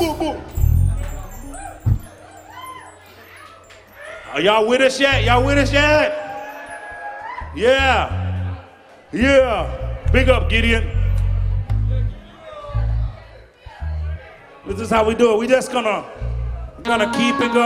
boom, boom. Are y'all with us yet? Y'all with us yet? Yeah. Yeah. Big up, Gideon. This is how we do it. We just gonna keep it going.